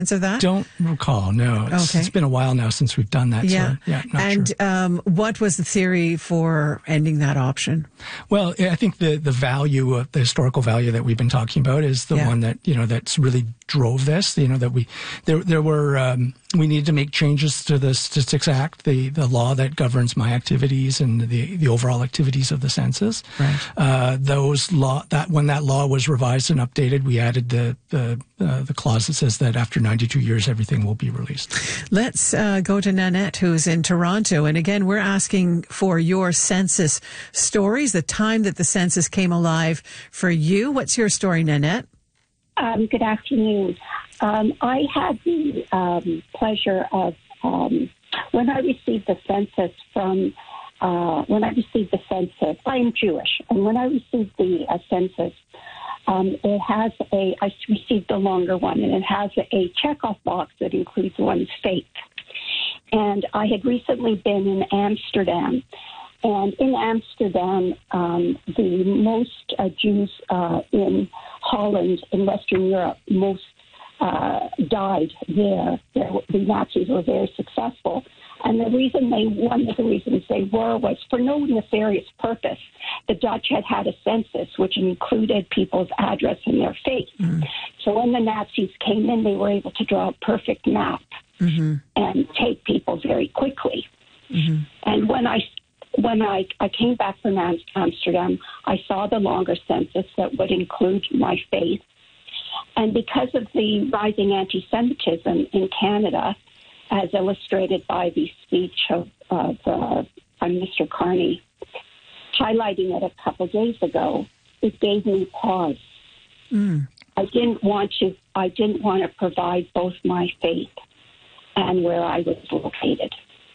Answer that? Don't recall. No, it's been a while now since we've done that. Yeah. So, yeah, not sure. What was the theory for ending that option? Well, I think the value of the historical value that we've been talking about is the one that, that's really drove this, that we needed to make changes to the Statistics Act, the law that governs my activities and the overall activities of the census. Right. When that law was revised and updated, we added the clause that says that after 92 years, everything will be released. Let's go to Nanette, who's in Toronto. And again, we're asking for your census stories, the time that the census came alive for you. What's your story, Nanette? Good afternoon. I had the pleasure of, when I received the census I am Jewish, and when I received the census, I received the longer one, and it has a checkoff box that includes one's faith. And I had recently been in Amsterdam, and in Amsterdam, the most Jews in Holland, in Western Europe, most died there. The Nazis were very successful. And one of the reasons they were was for no nefarious purpose. The Dutch had a census which included people's address and their faith. Mm. So when the Nazis came in, they were able to draw a perfect map and take people very quickly. Mm-hmm. And when I came back from Amsterdam, I saw the longer census that would include my faith. And because of the rising anti-Semitism in Canada, as illustrated by the speech of Prime Minister Carney, highlighting it a couple of days ago, it gave me pause. Mm. I didn't want to provide both my faith and where I was located.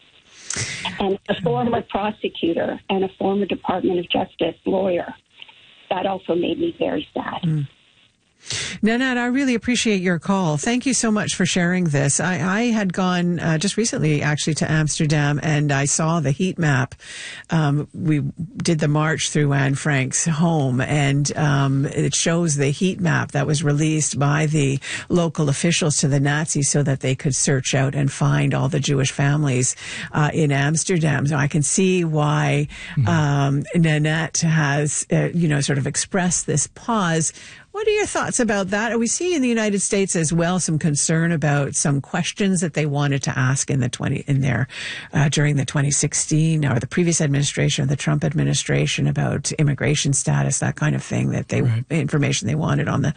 And a former prosecutor and a former Department of Justice lawyer, that also made me very sad. Mm. Nanette, I really appreciate your call. Thank you so much for sharing this. I had gone just recently, actually, to Amsterdam, and I saw the heat map. We did the march through Anne Frank's home, and it shows the heat map that was released by the local officials to the Nazis so that they could search out and find all the Jewish families in Amsterdam. So I can see why Nanette has, sort of expressed this pause. What are your thoughts about that? We see in the United States as well some concern about some questions that they wanted to ask during the 2016 or the previous administration or the Trump administration about immigration status, that kind of thing, that information they wanted on the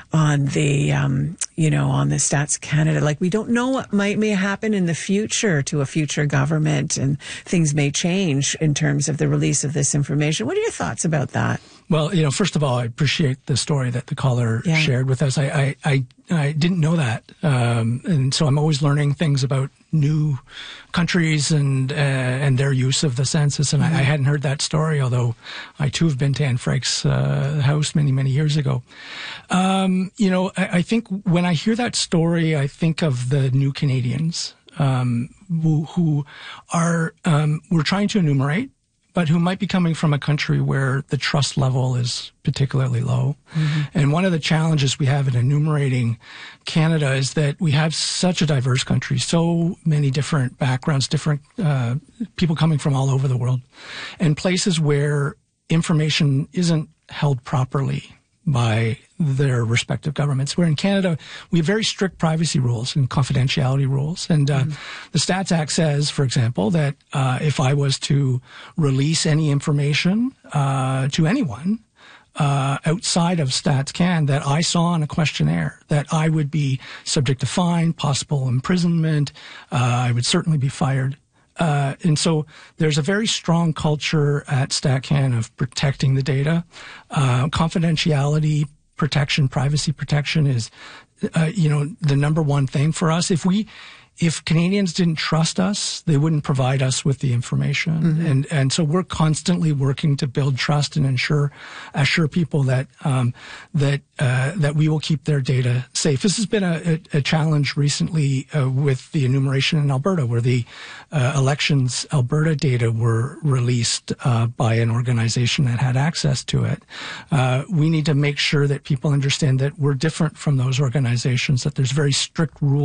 Stats Canada. Like, we don't know what may happen in the future to a future government, and things may change in terms of the release of this information. What are your thoughts about that? Well, first of all, I appreciate the story that the caller shared with us. I didn't know that. And so I'm always learning things about new countries and their use of the census. And I hadn't heard that story, although I too have been to Anne Frank's house many, many years ago. I think when I hear that story, I think of the new Canadians who are, we're trying to enumerate, but who might be coming from a country where the trust level is particularly low. Mm-hmm. And one of the challenges we have in enumerating Canada is that we have such a diverse country, so many different backgrounds, different people coming from all over the world, and places where information isn't held properly by their respective governments. Where in Canada, we have very strict privacy rules and confidentiality rules. And the Stats Act says, for example, that if I was to release any information to anyone outside of StatsCan that I saw on a questionnaire, that I would be subject to fine, possible imprisonment. I would certainly be fired. And so there's a very strong culture at StatCan of protecting the data. Confidentiality protection, privacy protection is, the number one thing for us. If Canadians didn't trust us, they wouldn't provide us with the information. Mm-hmm. And so we're constantly working to build trust and assure people that we will keep their data safe. This has been a challenge recently with the enumeration in Alberta, where the elections Alberta data were released by an organization that had access to it. We need to make sure that people understand that we're different from those organizations, that there's very strict rules